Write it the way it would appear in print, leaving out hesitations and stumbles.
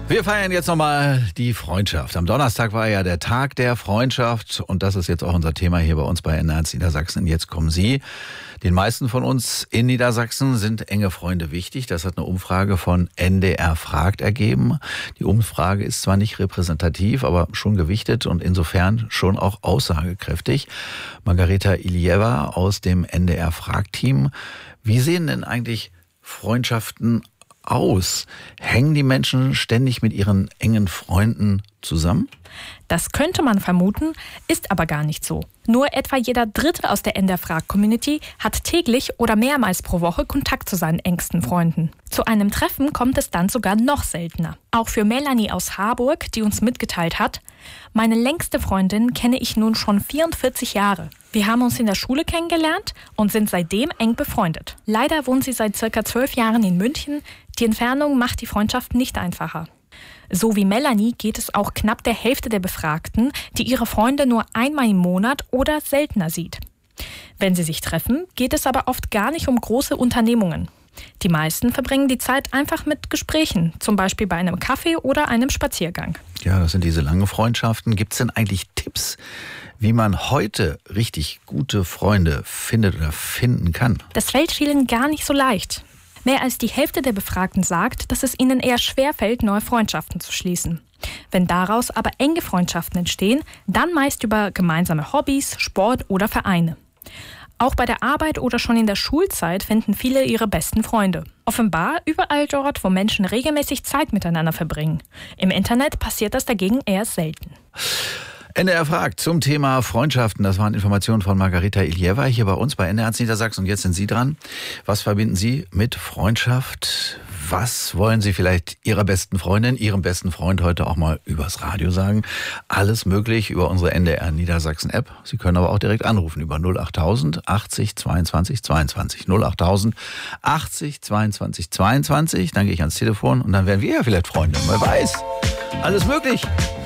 Wir feiern jetzt nochmal die Freundschaft. Am Donnerstag war ja der Tag der Freundschaft und das ist jetzt auch unser Thema hier bei uns bei NDR Niedersachsen. Jetzt kommen Sie. Den meisten von uns in Niedersachsen sind enge Freunde wichtig. Das hat eine Umfrage von NDR Fragt ergeben. Die Umfrage ist zwar nicht repräsentativ, aber schon gewichtet und insofern schon auch aussagekräftig. Margareta Ilieva aus dem NDR Fragt-Team. Wie sehen denn eigentlich Freundschaften aus? Hängen die Menschen ständig mit ihren engen Freunden zusammen? Das könnte man vermuten, ist aber gar nicht so. Nur etwa jeder Dritte aus der NDR Fragt-Community hat täglich oder mehrmals pro Woche Kontakt zu seinen engsten Freunden. Zu einem Treffen kommt es dann sogar noch seltener. Auch für Melanie aus Harburg, die uns mitgeteilt hat: Meine längste Freundin kenne ich nun schon 44 Jahre. Wir haben uns in der Schule kennengelernt und sind seitdem eng befreundet. Leider wohnt sie seit ca. 12 Jahren in München. Die Entfernung macht die Freundschaft nicht einfacher. So wie Melanie geht es auch knapp der Hälfte der Befragten, die ihre Freunde nur einmal im Monat oder seltener sieht. Wenn sie sich treffen, geht es aber oft gar nicht um große Unternehmungen. Die meisten verbringen die Zeit einfach mit Gesprächen, zum Beispiel bei einem Kaffee oder einem Spaziergang. Ja, das sind diese langen Freundschaften. Gibt es denn eigentlich Tipps, wie man heute richtig gute Freunde findet oder finden kann? Das fällt vielen gar nicht so leicht. Mehr als die Hälfte der Befragten sagt, dass es ihnen eher schwerfällt, neue Freundschaften zu schließen. Wenn daraus aber enge Freundschaften entstehen, dann meist über gemeinsame Hobbys, Sport oder Vereine. Auch bei der Arbeit oder schon in der Schulzeit finden viele ihre besten Freunde. Offenbar überall dort, wo Menschen regelmäßig Zeit miteinander verbringen. Im Internet passiert das dagegen eher selten. NDR fragt zum Thema Freundschaften. Das waren Informationen von Margareta Ilieva hier bei uns bei NDR Niedersachsen. Und jetzt sind Sie dran. Was verbinden Sie mit Freundschaft? Was wollen Sie vielleicht Ihrer besten Freundin, Ihrem besten Freund heute auch mal übers Radio sagen? Alles möglich über unsere NDR Niedersachsen App. Sie können aber auch direkt anrufen über 08000 80 22 22. 08000 80 22 22. Dann gehe ich ans Telefon und dann werden wir ja vielleicht Freunde. Wer weiß. Alles möglich.